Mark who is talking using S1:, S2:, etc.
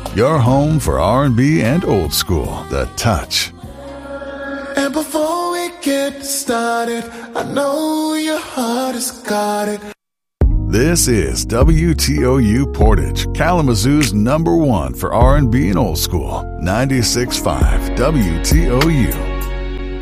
S1: Your home for R&B and old school, The Touch.
S2: And before we get started, I know your heart has got it.
S1: This is WTOU Portage, Kalamazoo's #1 for R&B and old school. 96.5 WTOU.